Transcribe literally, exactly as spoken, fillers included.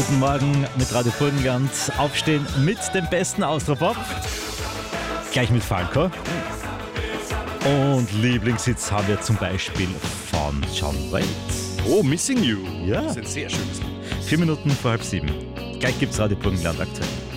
Guten Morgen mit Radio Burgenland. Aufstehen mit dem besten Austropop. Gleich mit Falco. Und Lieblingshits haben wir zum Beispiel von John Wade. Oh, Missing You. Ja. Das ist ein sehr schönes Lied. Vier Minuten vor halb sieben. Gleich gibt's Radio Burgenland aktuell.